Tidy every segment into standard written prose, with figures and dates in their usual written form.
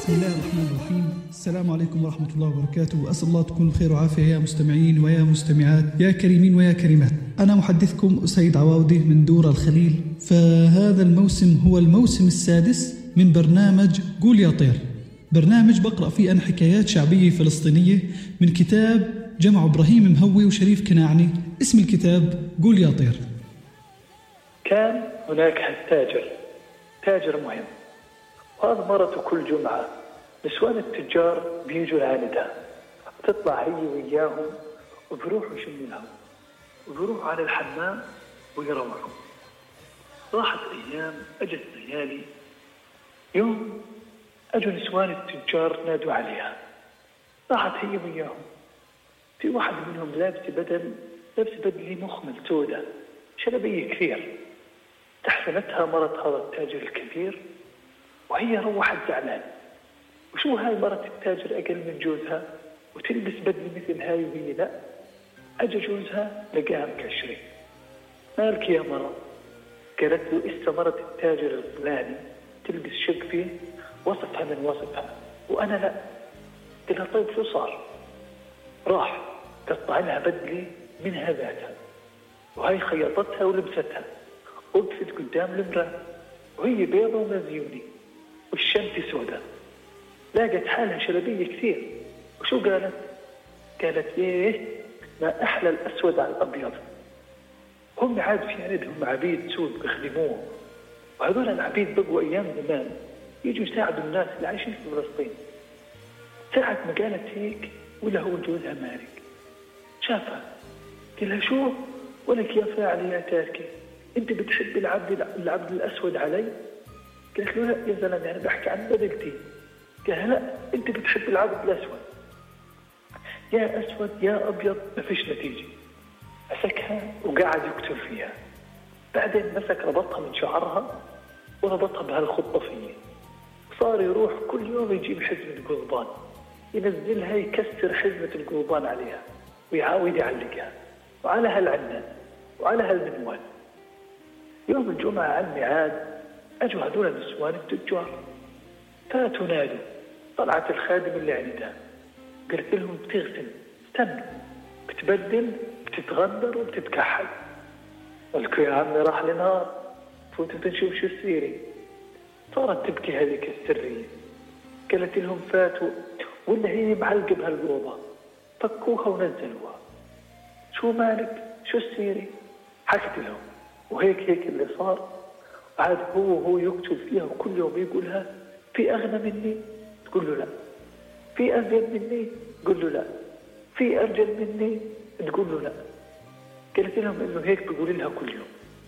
بسم الله الرحمن الرحيم. السلام عليكم ورحمة الله وبركاته. أسأل الله تكون بخير وعافية يا مستمعين ويا مستمعات يا كريمين ويا كريمات. أنا محدثكم أسيد عواودي من دور الخليل. فهذا الموسم هو الموسم السادس من برنامج قول يا طير، برنامج بقرأ فيه أنا حكايات شعبية فلسطينية من كتاب جمع إبراهيم مهوي وشريف كناعني. اسم الكتاب قول يا طير. كان هناك تاجر مهم، وهذا مرته كل جمعة نسوان التجار بيجوا لعندها، تطلع هي وياهم وبيروحوا يشموا لهم وبيروحوا على الحمام ويروحوا. راحت أيام، أجت ليالي. يوم أجوا نسوان التجار نادوا عليها، راحت هي وياهم. في واحد منهم لابس بدلة مخمل سودة شلبية كثير. تحسنتها مرت هذا التاجر الكبير وهي روحت زعلان. وشو هاي مرت التاجر أقل من جوزها وتلبس بدلة مثل هاي وهي لا؟ أجا جوزها لقاها مكشرة. مالك يا مرة؟ قالت له إسا مرت التاجر الفلاني تلبس شقفة وصفها من وصفها وأنا لا. قال لها طيب شو صار؟ راح قطع لها بدلة منها ذاتها، وهي خيطتها ولبستها وقفت قدام المرأة وهي بيضة ومزيونة والشمس سوداء. لاقت حالها شلبية كثير. وشو قالت؟ قالت ايه ما احلى الاسود على الابيض. هم عاد في عندهم عبيد سود بيخدموه، وهذول العبيد بقوا ايام زمان يجوا يساعدوا الناس اللي عايشين في فلسطين. ساعة ما قالت هيك ولا هو جوزها مالك شافها قال لها شو ولك يا فاعل يا تاركي، انت بتحب العبد الاسود علي؟ قالت له لا يا زلمه انا بحكي عن بدلتي. قال لا انت بتحب العبد الاسود، يا اسود يا ابيض ما فيش نتيجه. مسكها وقعد يكتب فيها. بعدين مسك ربطها من شعرها وربطها بهالخطافيه، صار يروح كل يوم يجيب حزمه قضبان ينزلها يكسر حزمه القضبان عليها ويعاود يعلقها وعلى هالعنان وعلى هالمنوال. يوم الجمعه على الميعاد اجوا هذول النسوان التجار، فاتوا نادوا. طلعت الخادم اللي عندها قلت لهم بتغسل استنوا، بتبدل بتتغدر وبتتكحل. قالوا يا عمي راح لنهار فوتوا تنشوف شو السيري. صارت تبكي هذيك السرية. قالت لهم فاتوا ولا هي معلقة بهالقوضة، فكوها ونزلوها. شو مالك شو السيري؟ حكت لهم وهيك اللي صار. عاد هو يكتب فيها وكل يوم يقولها في أغنى مني تقول له لا، في أزيد مني تقول له لا، في أرجل مني تقول له لا. قالت لهم إنه هيك بيقول لها كل يوم.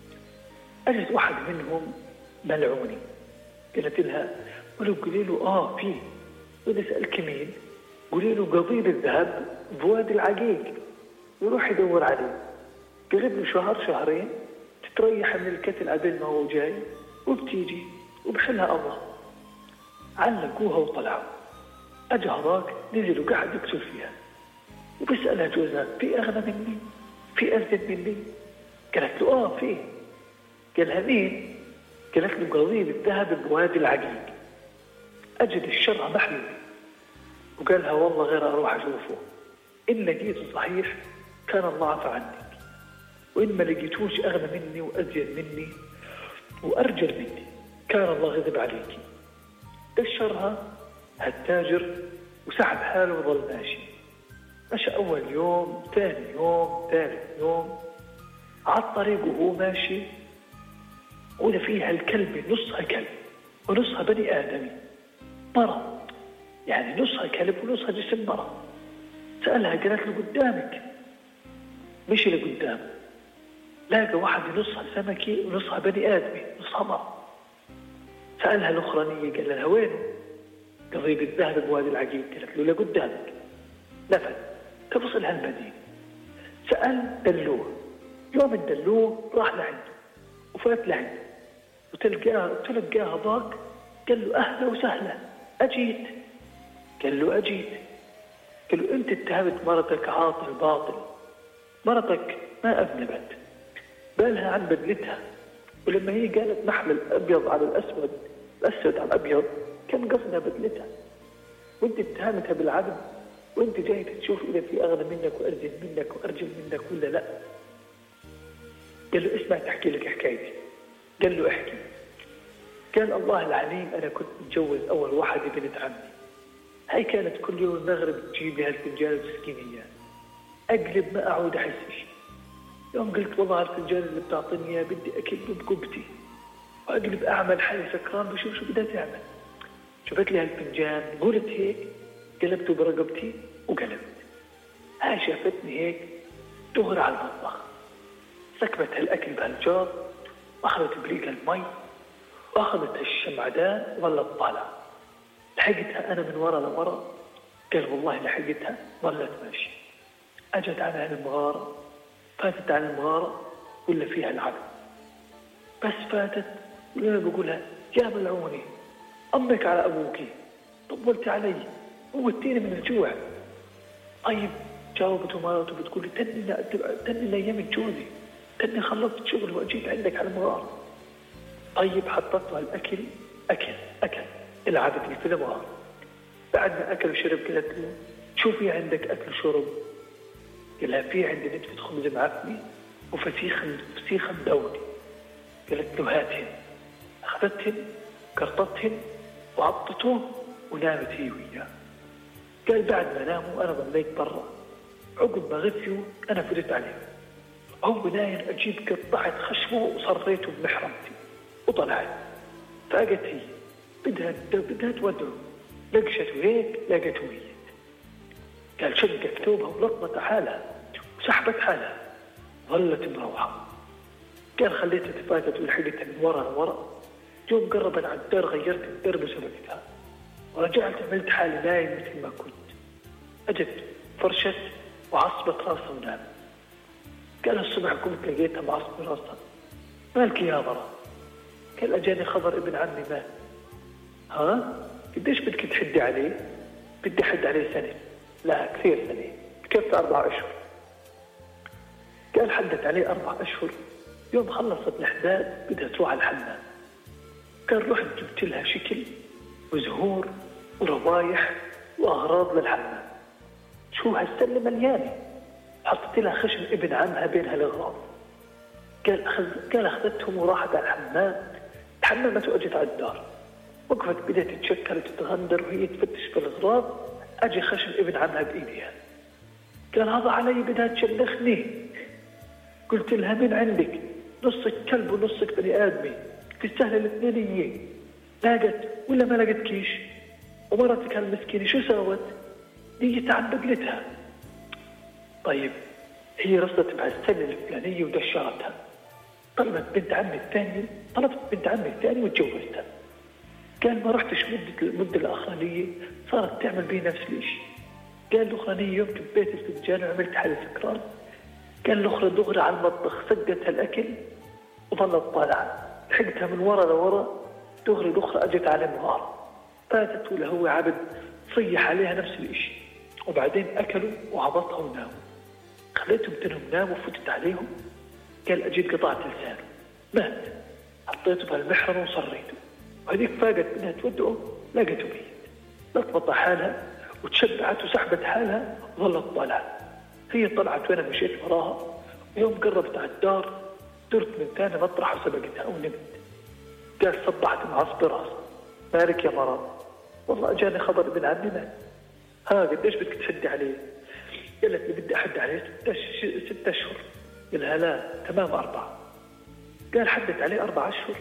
أجت واحد منهم ملعوني قالت لها ولو قولي له في بدي أسألك مين؟ قولي له قضيب الذهب بوادي العقيق يروح يدور عليه. قالت له شهر شهرين تتريح من الكتل عبين ما هو جاي وبتيجي وبحلها الله. علقوها وطلعوا. أجا هذاك نزل وقعد يكتب فيها وبيسألها جوزها في أغنى مني في أزيد مني؟ قالت له في. قالها مين؟ قالت له قضيب الذهب بوادي العقيق. أجد الشرع محلول وقالها والله غير أروح أشوفه، إن لقيته صحيح كان الله عفى عنك، وإن ما لقيتوش أغنى مني وأزيد مني وأرجل مني كان الله غضب عليك. دشرها هالتاجر وسحب حاله وظل ماشي. مشى أول يوم ثاني يوم ثالث يوم على الطريق وهو ماشي ولا فيها الكلب نصها كلب ونصها بني آدمي مرة، يعني نصها كلب ونصها جسم مرة. سألها قالت له قدامك. مشي لقدام لاقى واحد نصها سمكي ونصها بني آدمي نصها مرة. سألها الأخرانية قال لها وين؟ قضيب الذهب بوادي العقيق. قالت له لقدامك. لفت تفصلها المدينة. سأل دلوه. يوم الدلوه راح لعنده وفات لعنده وتلقاه ضاق. قال له أهلا وسهلا أجيت. قال له أجيت. قال له أنت اتهمت مرتك عاطل باطل، مرتك ما أذنبت بالها عن بدلتها، ولما هي قالت نحمل الأبيض على الأسود الأسود على الأبيض كان قصدها بدلتها. وانت اتهمتها بالعدل، وانت جاي تشوف اذا في اغنى منك وارزل منك وارجل منك ولا لا. قال له اسمع تحكي لك حكايتي. قال له احكي. قال الله العليم انا كنت متجوز اول واحدة بنت عمي، هاي كانت كل يوم المغرب تجيب لي هالفنجان وتسقيني اياه، اقلب ما اعود احس شيء. يوم قلت والله الفنجان اللي بتعطيني اياه بدي اكله بقبتي، واقلب اعمل حالي سكران بشوف شو بدها تعمل. شفت لي هالفنجان، قلت هيك قلبته برقبتي وقلبت. هاي شافتني هيك دغري على المطبخ، سكبت هالاكل بهالجار، واخذت بريق المي واخذت الشمعدان وظلت طالعه. لحقتها انا من ورا لورا. قال والله لحقتها ظلت ماشي. اجت على المغاره، فاتت على المغاره ولا فيها العدل، بس فاتت وانا بقولها يا ملعوني امك على ابوكي، طولت علي موتيني من الجوع. طيب جاوبته مرته بتقول لي تني لايام جوزي، تني خلصت شغل واجيت عندك على المغاره. طيب حطت له الاكل، اكل العبت في المغاره. بعد ما اكل وشرب قالت له شو في عندك اكل وشرب؟ قال لها في عندي نتفة خبز معفني وفسيخ مدوني. قالت له هاتهن. اخذتهن قرطتهن وعطته ونامت هي وياه. قال بعد ما ناموا انا ضليت برا، عقب ما غفيوا انا فدت عليه، هو نايم اجيب قطعت خشمه وصريته بمحرمتي وطلعت. فاجت هي بدها تودعه، لقشته هيك لقته ميت. قال شقت ثوبها ولطمت حالها وسحبت حالها، ظلت مروحه. قال خليتها تفاتت ولحقتها من ورا لورا. يوم قربت على الدار غيرت الدرب وسبقتها، ورجعت عملت حالي نايم مثل ما كنت. اجت فرشت وعصبت راسها ونامت. قال الصبح قمت لقيتها معصبة راسها. مالك يا مرة؟ قال اجاني خبر ابن عمي مات. ها؟ قديش بدك تحدي عليه؟ بدي حد عليه سنة. لا كثير سنة، بكفي 4 أشهر. قال حدت عليه 4 أشهر. يوم خلصت الحداد بدها تروح على الحمام. قال رحت جبت لها شكل وزهور وروايح وأغراض للحمام. شو هالسلة مليانة. حطت لها خشم ابن عمها بين هالأغراض. قال أخذتهم وراحت على الحمام. تحممت وأجت على الدار، وقفت بدأت تتشكر وتتغندر وهي تفتش في الأغراض. أجي خشم ابن عمها بإيديها. قال هذا علي بدها تشلخني. قلت لها من عندك؟ نصك كلب ونصك بني آدمي، تستاهل الاثنينية. لاقت ولا ما لقت كيش؟ ومرتك هالمسكينة شو سوت؟ ديت عن بقلتها. طيب هي رصدت بهالسنة الفلانية ودشرتها. طلبت بنت عمي الثاني وتجوزتها. قال ما رحتش المدة الأخرانية صارت تعمل بيه نفس الشيء. قال الأخرانية يوم كبيت الفنجان وعملت حالي سكران. قال الأخرى دغري على المطبخ سقت هالأكل وظلت طالعة. لحقتها من ورا لورا دغري. الأخرى أجت على المغارة، فاتت ولا هو عبد صيح عليها نفس الشيء. وبعدين أكلوا وعبطها وناموا. خليتهم تنهم ناموا وفتت عليهم. قال أجيب قطعة لسانه مات، حطيته بهالمحرم وصريته. وهذيك فاقت بدها تودعه لقته ميت. لطمت حالها وتشبعت وسحبت حالها وظلت طالعة. هي طلعت وانا مشيت وراها. ويوم قربت على الدار درت من ثاني مطرح وسبقتها ونمت. قال صبحت معصب راسها. مالك يا مرض؟ والله اجاني خبر ابن عمي مات. ها قديش بدك تحدي عليه؟ قالت لي بدي احد عليه 6 أشهر. قالها لا تمام 4. قال حدت عليه 4 أشهر.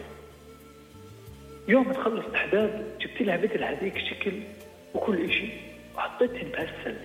يوم تخلص الحداد جبت لها مثل هذيك شكل وكل شيء وحطيتهن بهالسلة.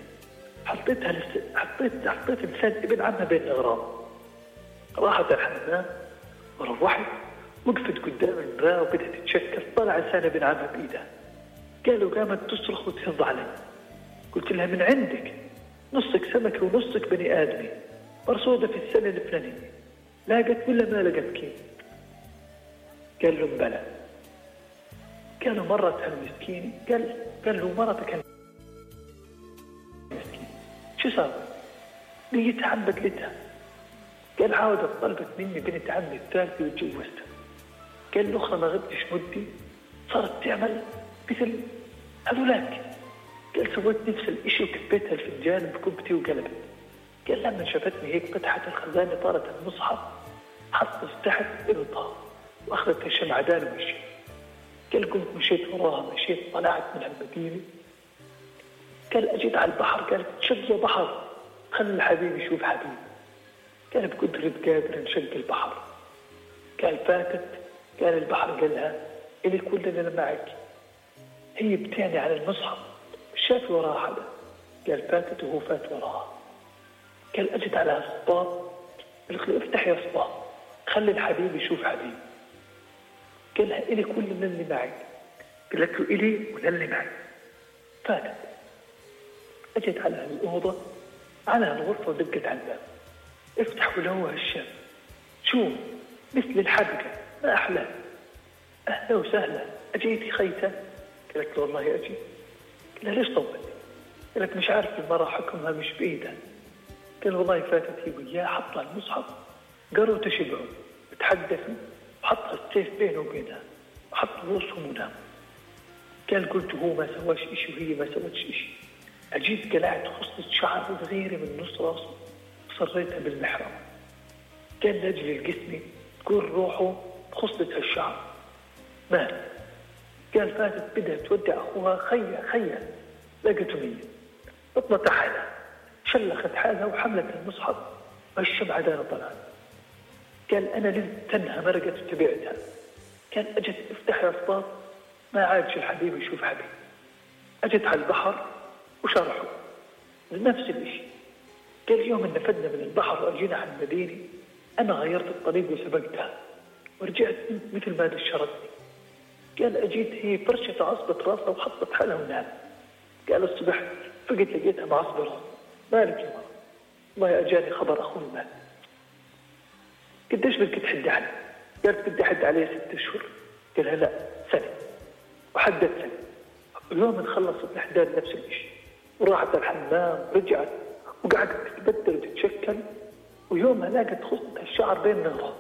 حطيت لسان ابن عمها بين الأغراض. راحت الحمام وروحت، وقفت قدام المراية وبدأت تتشكل. طلع لسان ابن عمها بإيدها. قالوا قامت تصرخ وتهض علي. قلت لها من عندك؟ نصك سمكة ونصك بني آدمي، مرصودة في السنة الفلانية. لاقت ولا ما لقت كيف؟ قال له بلى. قالوا مرت هالمسكين. قال له مرتك هالمسكين شو صار؟ نيتها عم بقلتها. قال عاودت طلبت مني بنت عمي الثالثة وتجوزتها. قال الأخرى ما غبتش مدي صارت تعمل مثل هذولاك. قال سويت نفس الإشي وكبيتها الفنجان بكبتي وقلبت. قال لما شافتني هيك فتحت الخزانة طارت المصحف حطت تحت إبطها وأخذت الشمعدان ومشيت. قال قمت مشيت وراها مشيت طلعت من المدينة. قال أجيت على البحر قالت شق يا بحر خلي الحبيب يشوف حبيب. قال بقدرة قادر نشق البحر. قال فاتت. قال البحر قال لها إلي كل اللي أنا معك. هي بتعني عن المصحف شاف وراها حدا. قال فاتت وهو فات وراها. قال أجد على الصباط قلت له افتح يا صباط خلي الحبيب يشوف حبيب. قال لها إلي كل اللي معك. قالت له إلي ولا اللي معي. فاتت. أجت على الأوضة على الغرفة ودقت على الباب. افتح ولو هالشام شو مثل الحدقة ما أحلى. أهلا وسهلا أجيتي خيتة. قالت له والله أجي. قال ليش طولت؟ قالت مش عارف المرة حكمها مش بإيدها. قال والله فاتت هي وياه حطها المصحف قروا تشبعوا بتحدثوا وحطها السيف بينه وبينها وحط رؤوسهم ونام. قال قلت هو ما سواش إشي وهي ما سوتش إشي. أجيت قلعت خصلة شعر صغيرة من نص راسه وصريتها بالمحرم. كان لأجل الجسم تقول روحه بخصلة هالشعر مات. قال فاتت بدها تودع أخوها خيا لقته ميت. اطلت حالها شلخت حالها وحملت المصحف والشمعة دانا طلعت. قال أنا لزت تنها مرقت وتبعتها. كان أجت افتح يا صباط ما عادش الحبيب يشوف حبيب. أجت على البحر وشرحوا نفس الشيء. قال يوم ان نفدنا من البحر وأجينا على المدينة أنا غيرت الطريق وسبقتها ورجعت مثل ما دشرتني. قال أجيت هي فرشة عصبة راسها وحطت حالها ونام. قال الصبح فقت لقيتها معصبة راسها. مالك يا مرة؟ والله أجاني خبر أخوي مات. قديش بدك تحد عليه؟ قالت بدي أحد عليه 6 أشهر. قال لا سنة وحدت سنة. اليوم خلصت الأحداث نفس الشيء وراحت الحمام رجعت وقعدت تتبدل وتتشكل. ويومها لاقت خصلة الشعر بين نظرها.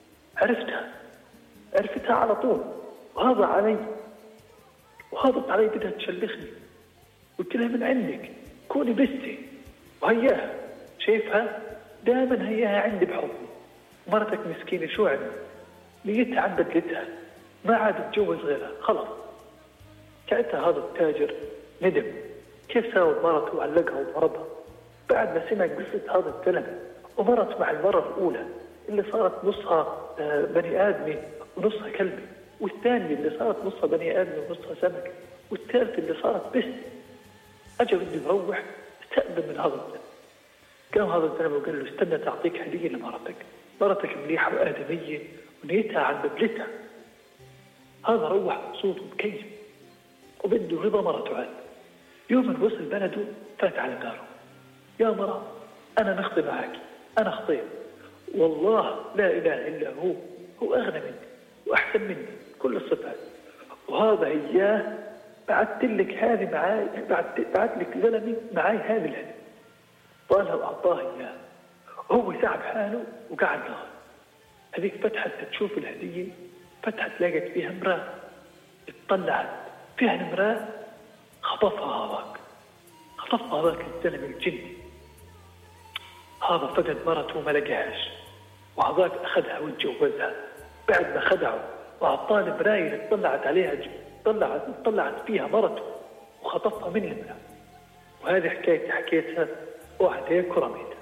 عرفتها على طول وهذا علي وهذا علي بدها تشلخني. قلت لها من عندك كوني بستي وهياها شايفها دائما هياها عندي بحضني. مرتك مسكينة شو عندي نيتها عن بدلتها ما عاد تتجوز غيرها خلاص. ساعتها هذا التاجر ندم كيف ساوى مرته وعلقها وضربها بعد ما سمع قصة هذا الزلمة ومرت مع المرة الأولى اللي صارت نصها بني آدمي ونصها كلبي والثانية اللي صارت نصها بني آدمي ونصها سمك والثالثة اللي صارت بس. أجا بدي يروح استأذن من هذا الزلمة. قام هذا الزلمة وقال له استنى تعطيك هدية لمرتك. مرتك مليحة وآدمية ونيتها عن بدلتها. هذا روح مبسوط ومكيف وبده رضا مرته عاد. يوم وصل بلده فات على داره. يا مرة أنا نخطي معك أنا خطيت والله لا إله إلا هو أغنى مني وأحسن مني كل الصفات وهذا إياه بعثت لك هذه معاي بعثت لك زلمي معاي هذه الهدية. طالها وأعطاه إياه هو سحب حاله وقعد نهار. هذيك فتحت تشوف الهدية فتحت لقت فيها امرأة اطلعت فيها المرأة خطفها هذاك الزلمة الجني. هذا فقد مرته وما لقاهاش وهذاك أخذها واتجوزها. بعد ما خدعه وأعطاه المراية اللي اطلعت عليها طلعت فيها مرته وخطفها من المرأة. وهذه حكايتها واحد هيك ورميتها.